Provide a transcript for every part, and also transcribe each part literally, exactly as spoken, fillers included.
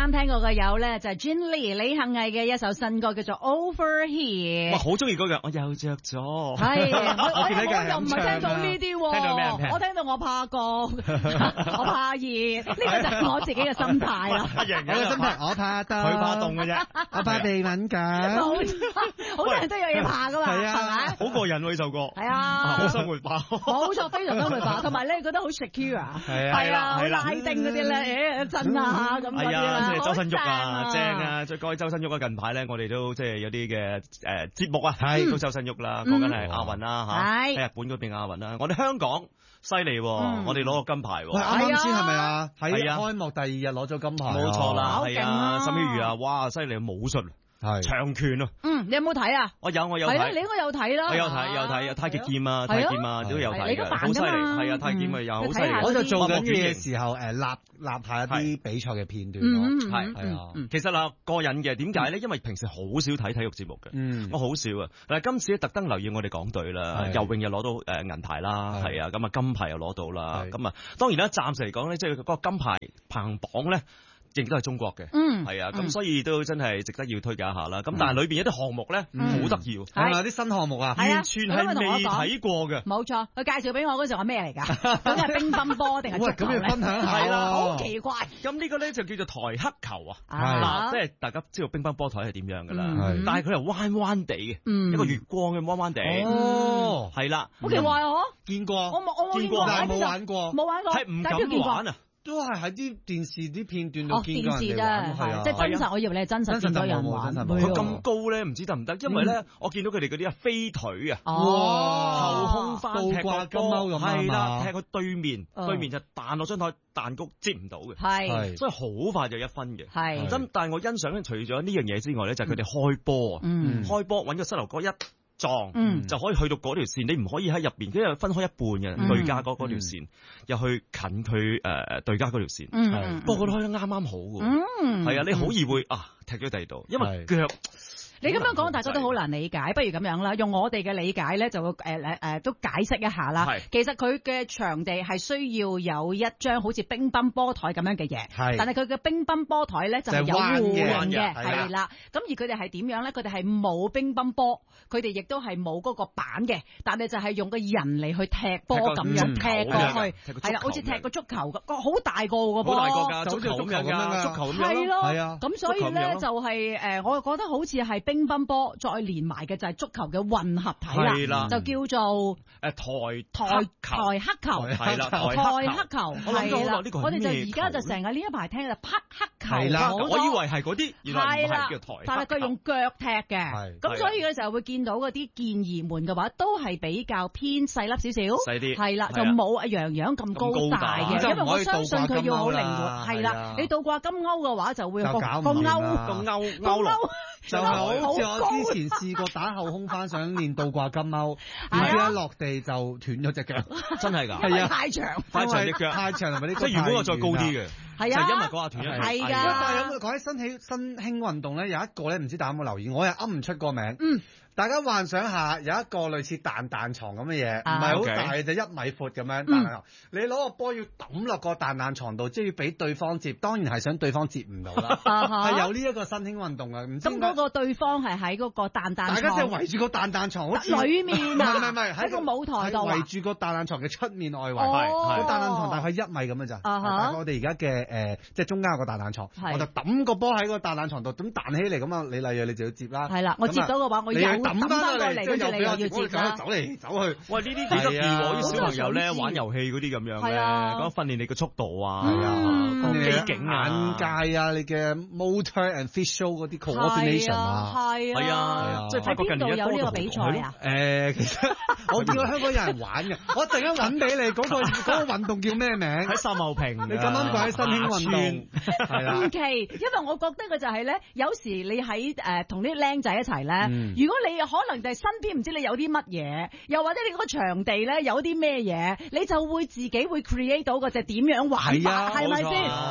啱聽過嘅有咧就係 Gin Lee 李幸倪嘅一首新歌叫做 Over Here。 哇，好中意嗰個，我又着咗。 係，我我見你我又唔係聽到呢啲喎， 聽到咩？ 我聽到我怕凍，我怕熱，呢個就係我自己嘅心態啦。 我嘅心態，我怕凍， 佢怕凍嘅啫， 我怕鼻敏感。 冇錯，好多人都有嘢怕噶嘛，係咪？ 好過癮喎呢首歌。 係啊， 好生活化。 冇錯，非常生活化，同埋咧覺得好 secure 啊。 係啊， 係啊，好拉丁嗰啲咧，誒真啊咁嗰啲啦， 即係周身喐啊，正啊，再該周身喐啊！近排咧，我哋都即係有啲嘅誒節目啊，係都周身喐啦，講緊係亞運啦嚇，喺日本嗰邊亞運啦，我哋香港犀利喎，我哋攞個金牌喎， 啱啱先係咪啊？喺開幕第二日攞咗金牌， 冇錯啦，係啊，沈曉瑜啊，哇，犀利武術。係長拳啊！ 嗯，你有冇睇啊？ 我有，我有睇。 係啊，你應該有睇啦。 我有睇，有睇啊！太極劍啊，太極劍啊，都有睇嘅，好犀利。係啊，太極劍啊，又好犀利。 我就做緊嘢嘅時候，誒立立下一啲比賽嘅片段咯。 係係啊，其實啊過癮嘅，點解咧？因為平時好少睇體育節目嘅，嗯，我好少啊。但係今次咧特登留意我哋港隊啦，游泳又攞到誒銀牌啦，係啊，咁啊金牌又攞到啦，咁啊當然啦，暫時嚟講咧，即係嗰個金牌排行榜咧。亦都係中國嘅，嗯，係啊，咁所以都真係值得要推介一下啦。咁但係裏邊有啲項目咧，好得意， 係咪有啲新項目啊？ 完全係未睇過嘅。 冇錯，佢介紹俾我嗰時候係咩嚟㗎？咁係乒乓波定係足球？ 咁要分享下係啦，好奇怪。 咁呢個咧就叫做台黑球啊，嗱，即係大家知道乒乓波台係點樣㗎啦，但係佢係彎彎地嘅，一個月光嘅彎彎地，哦，係啦， 好奇怪嗬， 見過， 我冇我見過，但係冇玩過， 冇玩過， 係唔敢玩啊。 都係喺啲電視啲片段度見過人哋玩，係啊，即係真實。我以為你係真實見到人玩。 佢咁高咧，唔知得唔得？因為咧，我見到佢哋嗰啲啊飛腿啊， 哇， 後空翻踢個金鈎咁係啦，踢去對面，對面就彈落張台，彈谷接唔到嘅，係，所以好快就一分嘅。係，真但係我欣賞咧，除咗呢樣嘢之外咧，就係佢哋開波啊，開波揾個膝頭哥一撞，嗯，就可以去到嗰條線，你唔可以喺入邊，因為分開一半嘅對家嗰嗰條線，又去近佢誒對家嗰條線，係，不過我覺得開得啱啱好嘅，嗯，係啊，你好易會啊踢咗第二度，因為腳。 你咁樣講，大家都好難理解，不如咁樣啦，用我哋嘅理解咧，就會誒誒誒都解釋一下啦。其實佢嘅場地係需要有一張好似乒乓波台咁樣嘅嘢，但係佢嘅乒乓波台咧就係有弧嘅，係啦。咁而佢哋係點樣咧？佢哋係冇乒乓波，佢哋亦都係冇嗰個板嘅，但係就係用個人嚟去踢波咁樣踢過去，係啦，好似踢個足球咁，個好大個個波， 好大個㗎，足球咁樣㗎，足球咁樣， 係咯，係啊。咁所以咧就係誒，我覺得好似係乒乓波再連埋嘅就係足球嘅混合體啦，就叫做誒台台台黑球， 係啦， 台黑球， 係啦， 我哋就而家就成日呢一排聽就匹黑球， 係啦，我以為係嗰啲，原來唔係叫台， 但係佢用腳踢嘅，咁所以嘅時候會見到嗰啲健兒們嘅話，都係比較偏細粒少少， 細啲， 係啦，就冇阿洋洋咁高大嘅，因為我相信佢要好靈活，係啦，你倒掛金鈎嘅話就會個個鈎個鈎鈎就係好似我之前試過打後空翻，想練倒掛金鈎，點知一落地就斷咗隻腳， 真係㗎， 係啊，太長， 太長隻腳， 太長同埋啲， 即係原本我再高啲嘅， 係啊， 就因為嗰下斷咗， 係㗎。 但係有講起新起新興運動咧，有一個咧唔知大家有冇留意，我又噏唔出個名。嗯。大家幻想下，有一個類似彈彈床咁嘅嘢，唔係好大，就一米闊咁樣彈彈床。你攞個波要抌落個彈彈床度，即係要俾對方接，當然係想對方接唔到啦。係有呢一個新興運動啊！唔知咁嗰個對方係喺嗰個彈彈床， 大家即係圍住個彈彈床，好似裏面啊， 唔係唔係喺個舞台度圍住個彈彈床嘅出面外圍，係個彈彈床大概一米咁嘅咋。大概我哋而家嘅誒，即係中間有個彈彈床，我就抌個波喺個彈彈床度，咁彈起嚟咁啊！你例如你就要接啦。 係啦，我接到嘅話，我有。抌翻過嚟，跟住你又要接啦。 走嚟走去， 喂，呢啲幾得意喎！啲小朋友咧玩遊戲嗰啲咁樣咧，咁訓練你嘅速度啊，機警眼界啊，你嘅 motor and visual 嗰啲 coordination 啊， 係啊， 即係喺邊度有呢個比賽啊？ 誒，其實我見過香港有人玩嘅，我陣間揾俾你嗰個嗰個運動叫咩名？喺秀茂坪。 你咁啱講喺新興運動，係啦。 唔奇，因為我覺得嘅就係咧，有時你喺誒同啲僆仔一齊咧，如果你可能就係身邊唔知你有啲乜嘢，又或者你嗰個場地咧有啲咩嘢，你就會自己會 create 到個就點樣玩法，係咪先？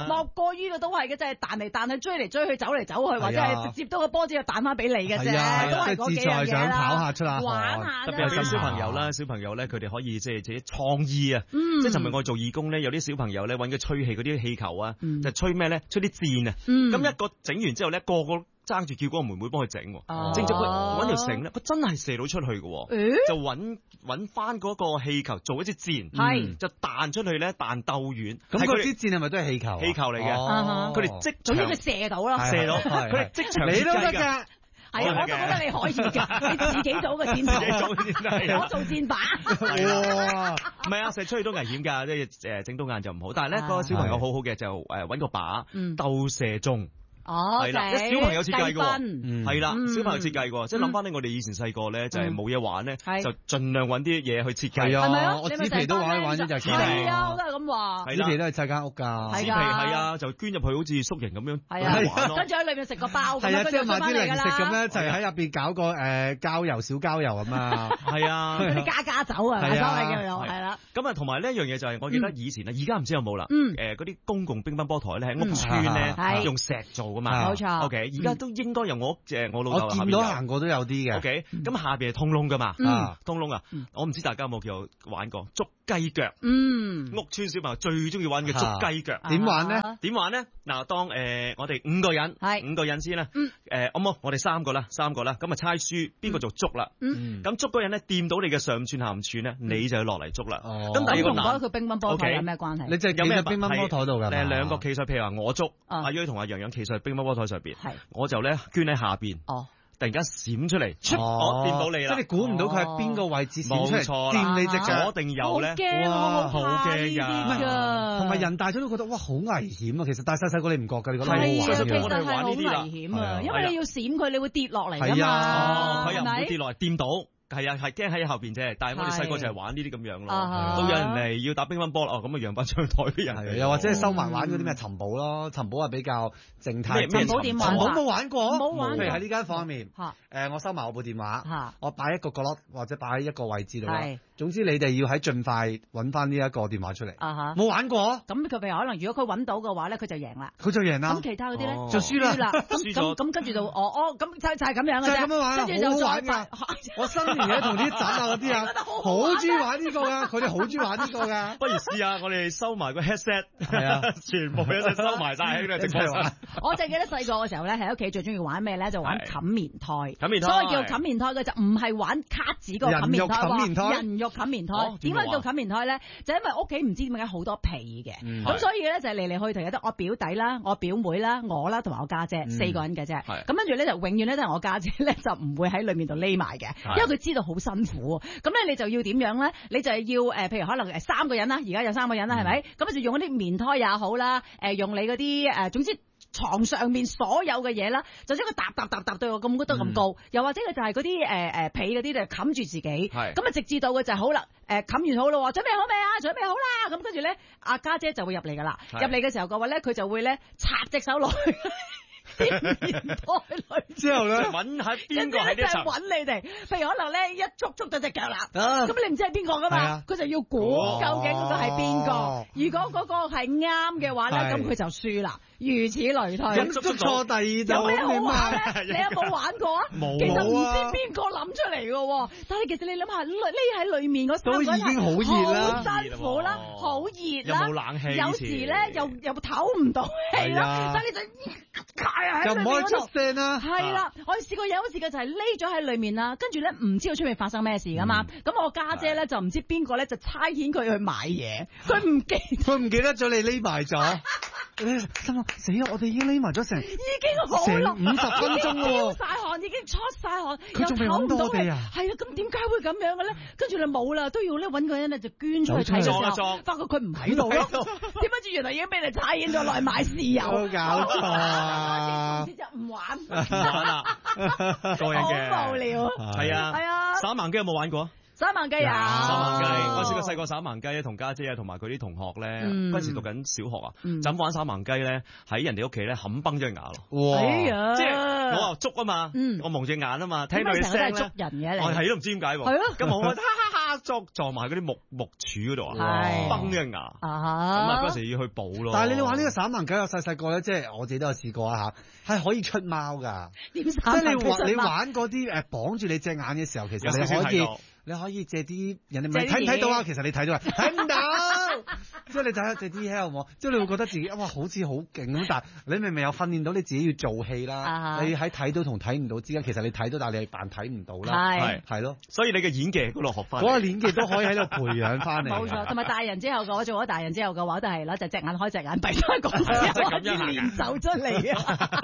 啊，莫過於嘅都係嘅，即係彈嚟彈去，追嚟追去，走嚟走去，或者係直接到個波子就彈翻俾你嘅啫，都係嗰幾樣嘢啦。 跑下出下玩下， 特別係小朋友啦，小朋友咧佢哋可以即係自己創意啊，即係尋日我做義工咧，有啲小朋友咧揾個吹氣嗰啲氣球啊，就吹咩咧？吹啲箭啊，咁一個整完之後咧，個個爭住叫嗰個妹妹幫佢整，整咗佢揾條繩咧，佢真係射到出去嘅，就揾揾翻嗰個氣球做一支箭，就彈出去咧，彈鬥遠。 咁嗰支箭係咪都係氣球？ 氣球嚟嘅，佢哋即總之佢射到啦， 射到，佢哋即場你都得㗎。 係啊，我都覺得你可以㗎，你自己做個箭靶，我做箭靶。 哇！ 唔係啊，射出去都危險㗎，即係誒整到眼就唔好。但係咧，個小朋友好好嘅就誒揾個靶鬥射中。 哦， 係啦，小朋友設計嘅，係啦，小朋友設計嘅，即係諗翻起我哋以前細個咧，就係冇嘢玩咧，就盡量揾啲嘢去設計。 係啊，我紙皮都玩一玩啫，就係係啊，我都係咁話。 紙皮都係砌間屋㗎。 紙皮係啊，就捐入去好似宿營咁樣。 係啊，跟住喺裏面食個包。 係啊，即係買啲零食咁咧，就係喺入邊搞個誒郊遊小郊遊咁啊。 係啊， 嗰啲家家酒啊，所謂叫做係啦。 咁啊，同埋呢一樣嘢就係我記得以前啊，而家唔知有冇啦。誒，嗰啲公共乒乓波台咧喺屋村咧用石做㗎嘛。 冇錯。 O K，而家都應該由我誒我老豆我見到行過都有啲嘅。 O K，咁下邊係通窿㗎嘛，通窿啊，我唔知大家有冇叫玩過捉雞腳。嗯，屋村小朋友最中意玩嘅捉雞腳。 點玩咧？ 點玩咧？嗱，當誒我哋五個人，五個人先啦。誒，好冇？我哋三個啦，三個啦。咁啊猜輸邊個做捉啦？咁捉嗰人咧掂到你嘅上寸下唔寸咧，你就要落嚟捉啦。咁第二個難。 同佢乒乓波台有咩關係？ 你就有咩乒乓波台度㗎？ 誒兩個企上，譬如話我捉阿銳同阿洋洋企上乒乓波台上邊。我就咧捐喺下邊，突然間閃出嚟，我掂到你啦！ 即係你估唔到佢係邊個位置閃出嚟，掂你隻腳， 我定有咧， 哇， 好驚㗎！ 同埋人大咗都覺得哇好危險啊！其實但係細細個你唔覺㗎，你覺得好玩。 其實係好危險啊，因為你要閃佢，你會跌落嚟㗎嘛， 佢又唔會跌落嚟，掂到。係啊，係驚喺後邊啫，但係我哋細個就係玩呢啲咁樣咯。到有人嚟要打乒乓波啦，哦咁啊讓翻張台啲人嚟。 又或者收埋玩嗰啲咩尋寶咯，尋寶係比較靜態。 尋寶點玩？ 尋寶冇玩過。 冇玩。 譬如喺呢間房入面，誒我收埋我部電話，我擺一個角落或者擺喺一個位置度啦。總之你哋要喺盡快揾翻呢一個電話出嚟。冇玩過。咁佢譬如可能如果佢揾到嘅話咧，佢就贏啦。 佢就贏啦。 咁其他嗰啲咧就輸啦。 咁咁咁跟住就哦哦咁就就係咁樣嘅啫。 就係咁樣玩。 跟住就玩㗎。我新年嘅同啲侄啊嗰啲啊，好中意玩呢個㗎，佢哋好中意玩呢個㗎。 不如試下我哋收埋個 headset， 係啊， 全部一齊收埋晒喺度直播玩。 我就記得細個嘅時候咧，喺屋企最中意玩咩咧？就玩冚棉胎。 冚棉胎。 所謂叫冚棉胎嘅就唔係玩卡紙個冚棉胎喎，人肉冚棉胎。點解叫冚棉胎咧？就因為屋企唔知點解好多被嘅，咁所以咧就嚟嚟去去有得我表弟啦、我表妹啦、我啦同埋我家姐四個人嘅啫。咁跟住咧就永遠咧都係我家姐咧就唔會喺裏面度匿埋嘅，因為佢知道好辛苦。咁咧你就要點樣咧？你就係要誒，譬如可能誒三個人啦，而家有三個人啦，係咪？咁就用嗰啲棉胎也好啦，誒用你嗰啲誒，總之床上面所有嘅嘢啦，就將佢搭搭搭搭到咁高得咁高，又或者佢就係嗰啲誒誒被嗰啲就冚住自己，咁啊直至到嘅就係好啦，誒冚完好咯，準備好未啊？準備好啦，咁跟住咧阿家姐就會入嚟噶啦，入嚟嘅時候嘅話咧，佢就會咧插隻手落去。啲棉胎裏之後咧揾下邊個喺呢層， 揾你哋。譬如可能咧一捉捉到隻腳啦，咁你唔知係邊個噶嘛？佢就要估究竟嗰個係邊個。如果嗰個係啱嘅話咧，咁佢就輸啦。如此類推。 咁捉錯第二度， 有咩好玩咧？你有冇玩過啊？ 冇啊。 其實唔知邊個諗出嚟嘅，但係其實你諗下，匿喺裏面嗰三個人都已經好熱啦， 好辛苦啦，好熱啦。 有冇冷氣？ 有時咧又又唞唔到氣啦，但係你就就唔可以出聲啦。 係啦，我試過有一次嘅就係匿咗喺裏面啦，跟住咧唔知道出面發生咩事噶嘛。咁我家姐咧就唔知邊個咧就差遣佢去買嘢，佢唔記佢唔記得咗你匿埋咗。心諗死啦！我哋已經匿埋咗成已經好成五十分鐘咯， 晒汗已經出晒汗， 佢仲未揾到我哋啊！ 係啊，咁點解會咁樣嘅咧？跟住你冇啦，都要咧揾個人咧就捐出去睇嘅時候，發覺佢唔喺度咯。點解知原來已經俾你差遣咗落去買豉油？ 好搞錯啊！ 就唔玩， 唔玩啦，個人嘅好無聊。 係啊， 係啊， 耍盲機有冇玩過？ 耍盲雞啊！ 耍盲雞，我試過細個耍盲雞咧，同家姐啊，同埋佢啲同學咧，嗰陣時讀緊小學啊，就咁玩耍盲雞咧，喺人哋屋企咧冚崩咗隻牙咯。 哇！ 即係我話捉啊嘛，我蒙隻眼啊嘛，聽到佢聲咧， 捉人嘅你， 我係都唔知點解喎。 係咯， 咁我哈哈哈啪撞撞埋嗰啲木木柱嗰度啊，崩嘅牙，咁啊嗰時要去補咯。 但係你玩呢個散盲狗，我細細個咧，即係我自己都有試過啊嚇，係可以出貓㗎。 點即係你玩你玩嗰啲誒綁住你隻眼嘅時候，其實你可以你可以借啲人哋唔係睇唔睇到啊？其實你睇到啊，睇唔到。即係你睇下借啲喺度冇，即係你會覺得自己哇好似好勁咁，但係你明明有訓練到你自己要做戲啦。Uh-huh. 你喺睇到同睇唔到之間，其實你睇到，但係你係扮睇唔到啦。係係咯， 所以你嘅演技嗰度學翻， 嗰個演技都可以喺度培養翻嚟。 冇錯，同埋大人之後嘅我做咗大人之後嘅話，都係攞隻隻眼開隻眼閉，都係咁樣練走出嚟啊！